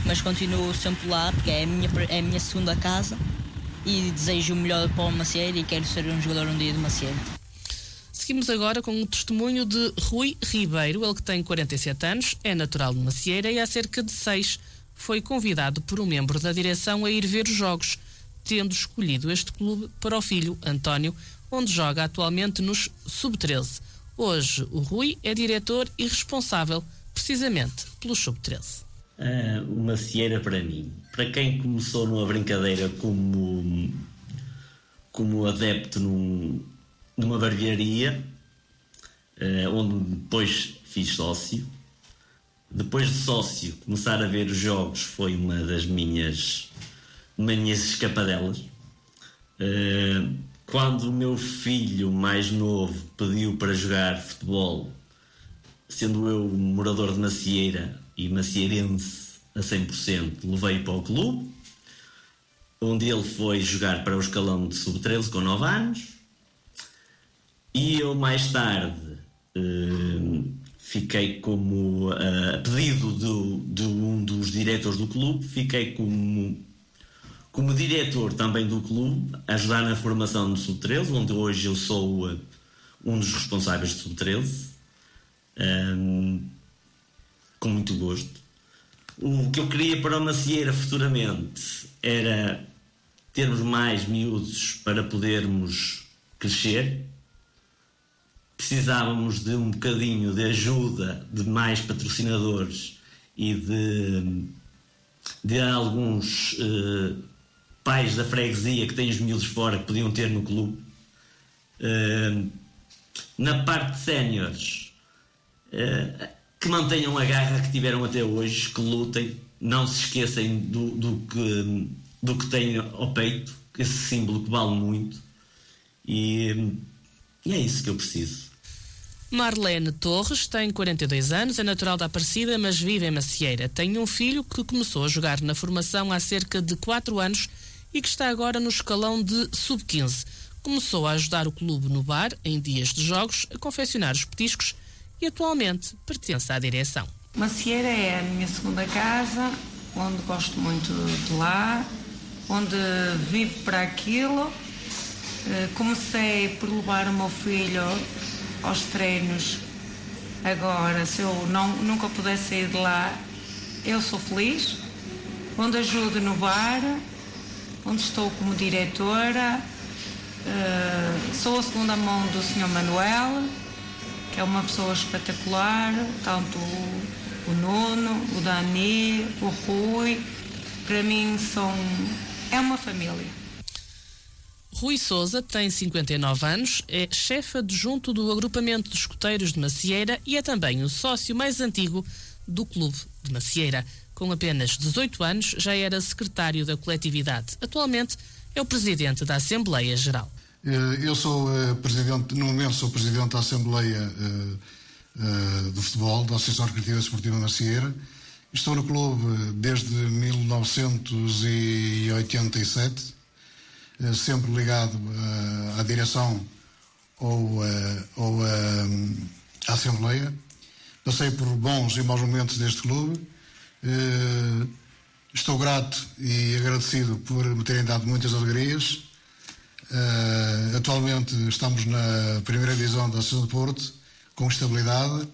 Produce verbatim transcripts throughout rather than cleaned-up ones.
mas continuo sempre lá porque é a minha, é a minha segunda casa e desejo o melhor para o Macieira e quero ser um jogador um dia de Macieira. Seguimos agora com o testemunho de Rui Ribeiro, ele que tem quarenta e sete anos, é natural de Macieira e há cerca de seis foi convidado por um membro da direção a ir ver os jogos, tendo escolhido este clube para o filho, António, onde joga atualmente nos sub treze. Hoje o Rui é diretor e responsável precisamente pelo sub treze. Uh, o Macieira para mim, para quem começou numa brincadeira como, como adepto num, numa barbearia, uh, onde depois fiz sócio. Depois de sócio, começar a ver os jogos foi uma das minhas, minhas escapadelas. Uh, quando o meu filho mais novo pediu para jogar futebol, sendo eu morador de Macieira e macieirense a cem por cento, levei para o clube, onde ele foi jogar para o escalão de sub treze com nove anos, e eu mais tarde eh, fiquei como, a pedido do, de um dos diretores do clube, fiquei como, como diretor também do clube, a ajudar na formação do sub treze, onde hoje eu sou uh, um dos responsáveis do sub treze. Um, com muito gosto. O que eu queria para o Macieira futuramente era termos mais miúdos para podermos crescer. Precisávamos de um bocadinho de ajuda de mais patrocinadores e de, de alguns uh, pais da freguesia que têm os miúdos fora que podiam ter no clube. Uh, na parte de séniores, Uh, que mantenham a garra que tiveram até hoje, que lutem, não se esqueçam do, do, que, do que têm ao peito, esse símbolo que vale muito, e, e é isso que eu preciso. Marlene Torres tem quarenta e dois anos, é natural da Aparecida, mas vive em Macieira. Tem um filho que começou a jogar na formação há cerca de quatro anos e que está agora no escalão de sub quinze. Começou a ajudar o clube no bar, em dias de jogos, a confeccionar os petiscos e atualmente pertence à direção. Macieira é a minha segunda casa, onde gosto muito de lá, onde vivo para aquilo. Comecei por levar o meu filho aos treinos. Agora, se eu não, nunca pudesse sair de lá, eu sou feliz. Onde ajudo no bar, onde estou como diretora. Sou a segunda mão do senhor Manuel, que é uma pessoa espetacular, tanto o, o Nuno, o Dani, o Rui, para mim são, é uma família. Rui Sousa tem cinquenta e nove anos, é chefe adjunto do agrupamento de escoteiros de Macieira e é também o sócio mais antigo do clube de Macieira. Com apenas dezoito anos já era secretário da coletividade. Atualmente é o presidente da Assembleia Geral. Eu sou uh, presidente, no momento sou presidente da Assembleia uh, uh, do Futebol, da Associação Recreativa e Esportiva Macieira. Estou no clube desde mil novecentos e oitenta e sete, uh, sempre ligado uh, à direção ou, uh, ou uh, à Assembleia. Passei por bons e maus momentos deste clube. Uh, estou grato e agradecido por me terem dado muitas alegrias. Uh, atualmente estamos na primeira divisão da Associação de Porto, com estabilidade,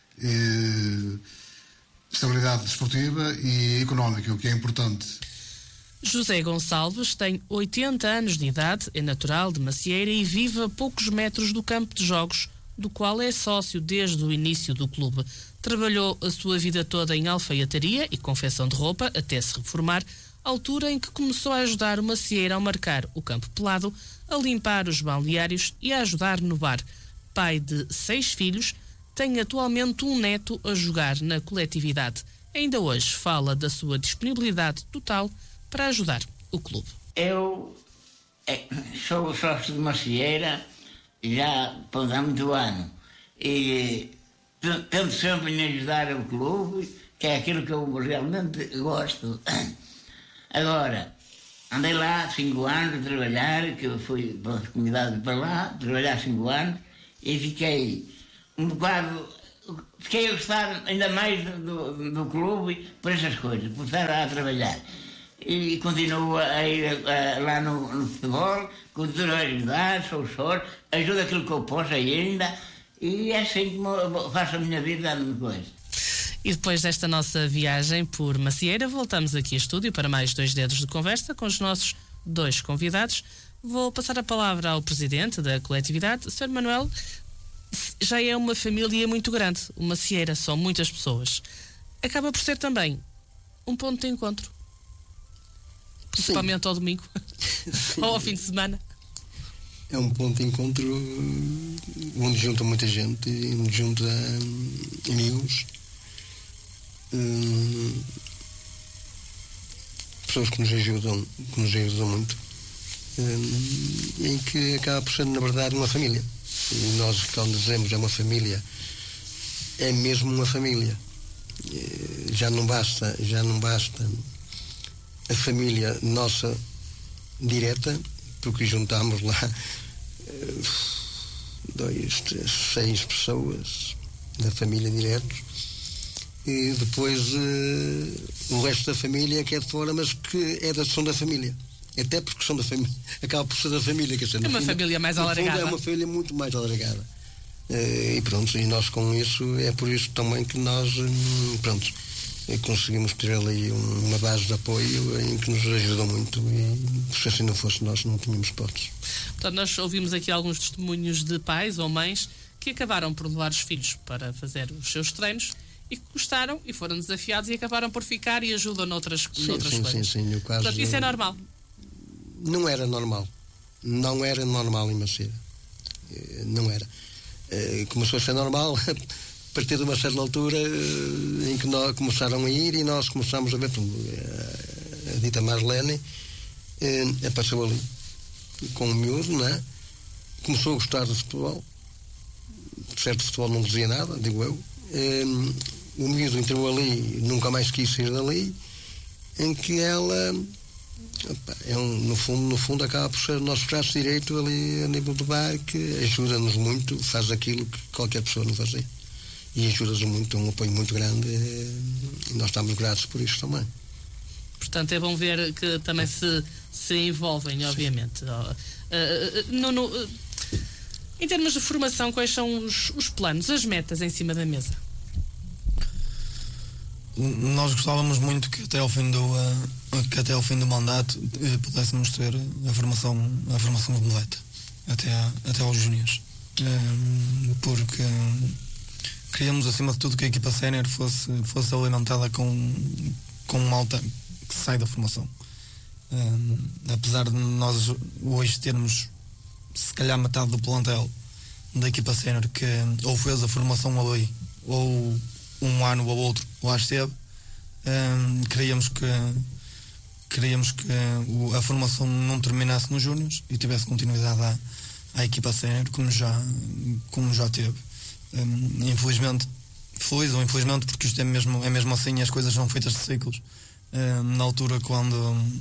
e, estabilidade desportiva e económica, o que é importante. José Gonçalves tem oitenta anos de idade, é natural de Macieira e vive a poucos metros do campo de jogos, do qual é sócio desde o início do clube. Trabalhou a sua vida toda em alfaiataria e confecção de roupa até se reformar, altura em que começou a ajudar o Macieira a marcar o campo pelado, a limpar os balneários e a ajudar no bar. Pai de seis filhos, tem atualmente um neto a jogar na coletividade. Ainda hoje fala da sua disponibilidade total para ajudar o clube. Eu é, sou sócio de Macieira já há muito ano e tento sempre em ajudar o clube, que é aquilo que eu realmente gosto. Agora, andei lá cinco anos a trabalhar, que eu fui para a comunidade para lá, trabalhar cinco anos, e fiquei um bocado fiquei a gostar ainda mais do, do, do clube por essas coisas, por estar a trabalhar. E continuo a ir a, a, lá no, no futebol, continuo a ajudar, sou choro, ajudo aquilo que eu posso ainda, e é assim como faço a minha vida depois. E depois desta nossa viagem por Macieira, voltamos aqui a estúdio para mais dois dedos de conversa com os nossos dois convidados. Vou passar a palavra ao presidente da coletividade, senhor Manuel. Já é uma família muito grande, o Macieira, são muitas pessoas. Acaba por ser também um ponto de encontro. Principalmente ao domingo ou ao fim de semana. É um ponto de encontro onde junta muita gente, onde junta hum, amigos, hum, pessoas que nos ajudam, que nos ajudam muito, hum, em que acaba por ser, na verdade, uma família. E nós, quando dizemos é uma família, é mesmo uma família. Já não basta, já não basta a família nossa direta, porque juntamos lá dois, três, seis pessoas da família direto, e depois uh, o resto da família que é de fora, mas que é da, são da família. Até porque são da família, acaba por ser da família. Que é uma família mais alargada. É uma família muito mais alargada. Uh, e pronto, e nós com isso, é por isso também que nós, um, pronto, conseguimos ter ali uma base de apoio em que nos ajudam muito, e se assim não fosse nós não tínhamos hipóteses. Portanto, nós ouvimos aqui alguns testemunhos de pais ou mães que acabaram por levar os filhos para fazer os seus treinos e que gostaram e foram desafiados e acabaram por ficar e ajudam noutras, sim, noutras sim, coisas. Sim, sim, no caso, portanto, isso é normal? Não era normal. Não era normal em Macieira. Não era. Começou a ser normal a partir de uma certa altura em que nós começaram a ir e nós começámos a ver, a dita Marlene apareceu ali com um miúdo, não é? Começou a gostar de futebol, certo, futebol não dizia nada, digo eu. O miúdo entrou ali, nunca mais quis sair dali, em que ela, opa, é um, no fundo, no fundo acaba por ser o nosso braço direito ali a nível do bar, que ajuda-nos muito, faz aquilo que qualquer pessoa não fazia. E ajuda-nos muito, um apoio muito grande, e nós estamos gratos por isso também. Portanto, é bom ver que também se, se envolvem, obviamente. Uh, uh, no, no, uh, em termos de formação, quais são os, os planos, as metas em cima da mesa? Nós gostávamos muito que até ao fim do, uh, que até ao fim do mandato uh, pudéssemos ter a formação, a formação completa, até, a, até aos júniores. Uh, porque queríamos, acima de tudo, que a equipa sénior fosse, fosse alimentada com, com malta que sai da formação. Uh, apesar de nós hoje termos, se calhar, metade do plantel da equipa sénior que ou fez a formação ali, ou um ano ou outro lá esteve, uh, queríamos que queríamos que a formação não terminasse nos júniores e tivesse continuidade à, à equipa sénior, como já, como já teve. Um, infelizmente, feliz ou infelizmente, porque isto é mesmo, é mesmo assim, as coisas são feitas de ciclos. Um, na altura, quando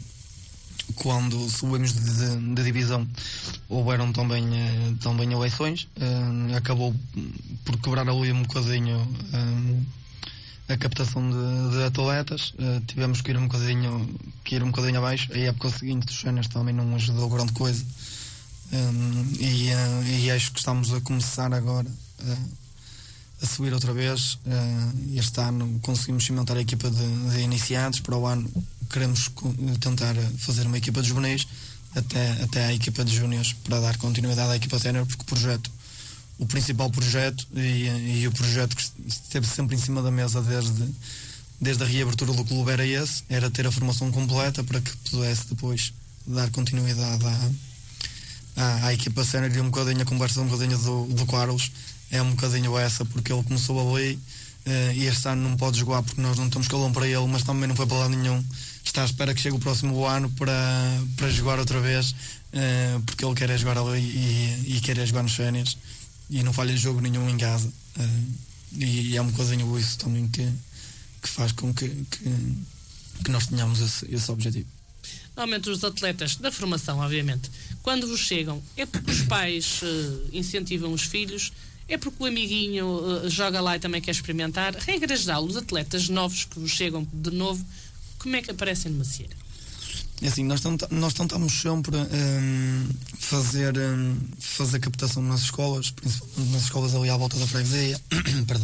quando subimos de, de, de divisão, houveram também, também eleições, um, acabou por quebrar ali um bocadinho um, a captação de, de atletas. Uh, tivemos que ir um bocadinho que ir um bocadinho abaixo. A época seguinte dos séniores também não ajudou grande coisa, um, e, uh, e acho que estamos a começar agora uh, a subir outra vez. Uh, este ano conseguimos cimentar a equipa de, de iniciados. Para o ano queremos tentar fazer uma equipa de juvenis até, até a equipa de júniores, para dar continuidade à equipa sénior, porque o projeto, o principal projeto e, e o projeto que esteve sempre em cima da mesa desde, desde a reabertura do clube era esse, era ter a formação completa para que pudesse depois dar continuidade à, à, à equipa sénior. E um bocadinho a conversa um bocadinho do, do Carlos é um bocadinho essa, porque ele começou ali uh, e este ano não pode jogar porque nós não temos calão para ele, mas também não foi para lado nenhum. Está à espera que chegue o próximo ano para, para jogar outra vez, uh, porque ele quer é jogar ali e, e quer é jogar nos séniores e não falha jogo nenhum em casa, uh, e, e é um bocadinho isso também que, que faz com que, que, que nós tenhamos esse, esse objetivo. Normalmente os atletas da formação, obviamente, quando vos chegam, é porque os pais uh, incentivam os filhos, É porque o amiguinho uh, joga lá e também quer experimentar? Regra geral, os atletas novos que vos chegam de novo, como é que aparecem no Macieira? É assim, nós, tenta, nós tentamos sempre um, fazer, um, fazer captação nas escolas, principalmente nas escolas ali à volta da freguesia. Perdão.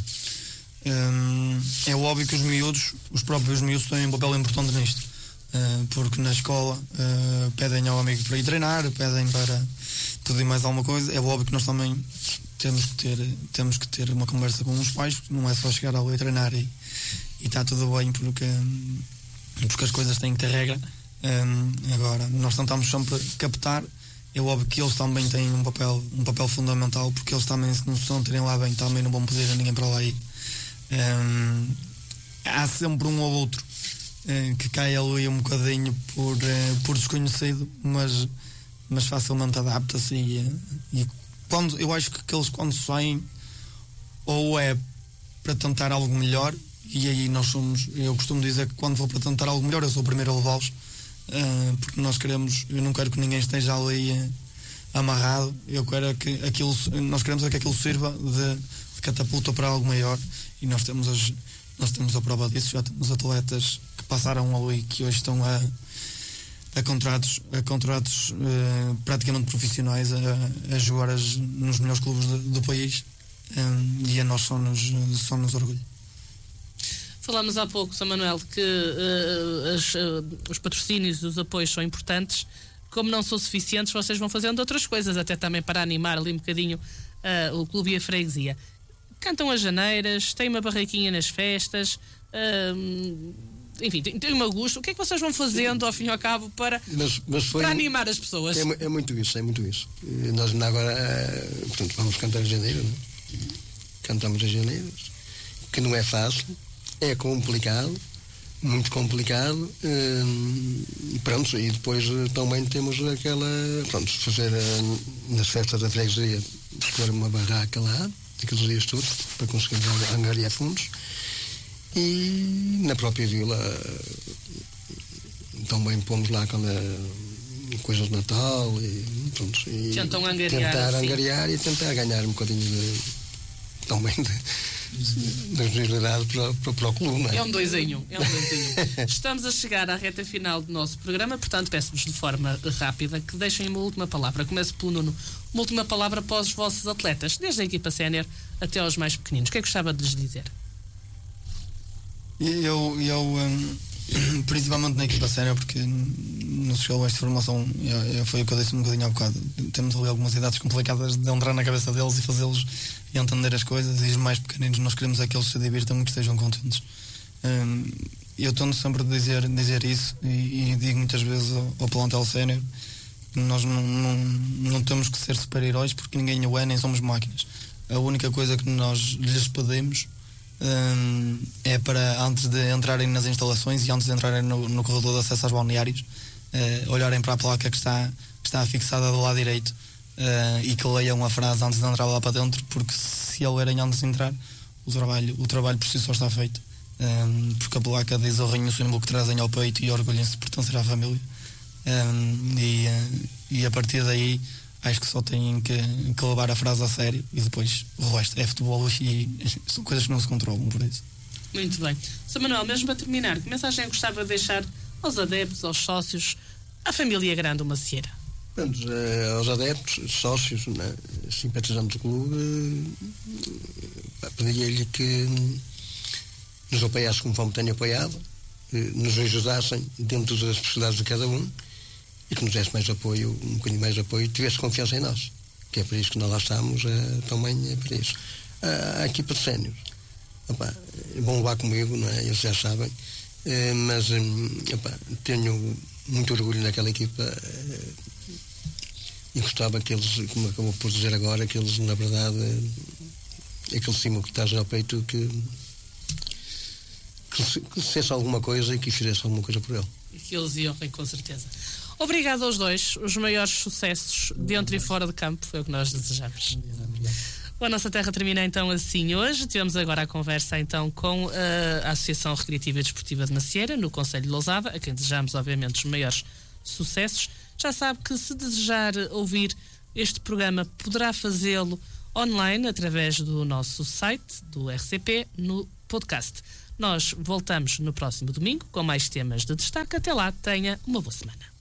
Um, é óbvio que os miúdos, os próprios miúdos têm um papel importante nisto, uh, porque na escola uh, pedem ao amigo para ir treinar, pedem para tudo e mais alguma coisa. É óbvio que nós também temos que ter, temos que ter uma conversa com os pais, porque não é só chegar ali a treinar e está tudo bem, porque, porque as coisas têm que ter regra. Um, agora, nós tentamos sempre captar. É óbvio que eles também têm um papel, um papel fundamental, porque eles também, se não se sentirem lá bem, também não vão pedir a ninguém para lá ir. Um, há sempre um ou outro uh, que cai ali um bocadinho por, uh, por desconhecido, mas, mas facilmente adapta-se e, e quando, eu acho que, que eles quando saem ou é para tentar algo melhor, e aí nós somos, eu costumo dizer que quando vou para tentar algo melhor eu sou o primeiro a levá-los, uh, porque nós queremos, eu não quero que ninguém esteja ali uh, amarrado, eu quero que aquilo, nós queremos é que aquilo sirva de, de catapulta para algo maior. E nós temos, as, nós temos a prova disso, já temos atletas que passaram ali, que hoje estão a, a contratos, a contratos uh, praticamente profissionais, a, a jogar as, nos melhores clubes do, do país, um, e a nós só nos, só nos orgulho. Falámos há pouco, São Manuel, que uh, as, uh, os patrocínios e os apoios são importantes. Como não são suficientes, vocês vão fazendo outras coisas, até também para animar ali um bocadinho uh, o clube e a freguesia. Cantam as janeiras, têm uma barraquinha nas festas, hum, enfim, tem, tem um gosto. O que é que vocês vão fazendo, ao fim e ao cabo, para, mas, mas foi, para animar as pessoas? É, é muito isso, é muito isso. E nós agora, é, portanto, vamos cantar a janeiro, não é? Cantamos as janeiras, que não é fácil, é complicado, muito complicado. Hum, pronto, e depois também temos aquela, pronto, fazer nas festas da freguesia, pôr uma barraca lá, aqueles dias todos, para conseguir angariar fundos, e na própria vila também pomos lá aquela coisas de Natal e, pronto, e tentam angariar, tentar assim. angariar e tentar ganhar um bocadinho de, também de, de visibilidade para, para, para o clube, não é? É um doisinho, é um doisinho. Estamos a chegar à reta final do nosso programa, portanto peço-vos de forma rápida que deixem uma última palavra. Começo pelo Nuno. Uma última palavra para os vossos atletas, desde a equipa sénior até aos mais pequeninos. O que é que gostava de lhes dizer? Eu, eu um, principalmente na equipa sénior, porque nos escalões de formação, eu, eu, foi o que eu disse um bocadinho há bocado, temos ali algumas idades complicadas de entrar na cabeça deles e fazê-los entender as coisas, e os mais pequeninos nós queremos é que eles se divirtam e que estejam contentes. Um, eu tento sempre a dizer, dizer isso e, e digo muitas vezes ao, ao plantel sénior: nós não, não, não temos que ser super-heróis, porque ninguém o é, nem somos máquinas. A única coisa que nós lhes pedimos um, é para, antes de entrarem nas instalações e antes de entrarem no, no corredor de acesso aos balneários, uh, olharem para a placa que está, que está fixada do lado direito, uh, e que leiam a frase antes de entrar lá para dentro, porque se a lerem antes de entrar, o trabalho, o trabalho por si só está feito. Um, porque a placa diz ao reino o símbolo que trazem ao peito e orgulhem-se de pertencer à família. Um, e, uh, e a partir daí acho que só têm que, que levar a frase a sério, e depois o resto é futebol e são coisas que não se controlam, por isso. Muito bem. São Manuel, mesmo para terminar, que mensagem gostava de deixar aos adeptos, aos sócios, à família grande do Macieira? Pronto, uh, aos adeptos, sócios, né, simpatizantes do clube, uh, pediria-lhe que nos apoiassem como como tenho apoiado, uh, nos ajudassem dentro das possibilidades de cada um, e que nos desse mais apoio, um bocadinho mais apoio, e tivesse confiança em nós, que é para isso que nós lá estamos, uh, também é para isso. Uh, a equipa de séniores, vão levar comigo, não é? Eles já sabem, uh, mas um, opa, tenho muito orgulho naquela equipa, uh, e gostava que eles, como acabou por dizer agora, que eles, na verdade, uh, aquele símbolo que estás ao peito, que que se, que se fizesse alguma coisa e que fizesse alguma coisa por ele. E que eles iam, com certeza. Obrigado aos dois, os maiores sucessos dentro e fora de campo, foi o que nós desejamos. A nossa terra termina então assim hoje. Tivemos agora a conversa então com uh, a Associação Recreativa e Desportiva de Macieira, no Concelho de Lousada, a quem desejamos obviamente os maiores sucessos. Já sabe que se desejar ouvir este programa poderá fazê-lo online através do nosso site do R C P no podcast. Nós voltamos no próximo domingo com mais temas de destaque. Até lá, tenha uma boa semana.